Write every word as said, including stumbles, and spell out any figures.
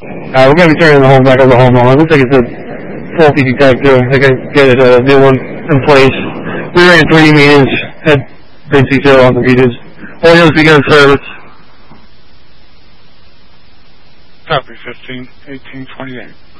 Uh, we're going to be turning the home back over to home run. Looks like it's a faulty detector. They're going to get a new one in place. We ran three meters, had basically zero on the meters. Orioles began service. Copy, fifteen, eighteen, twenty-eight.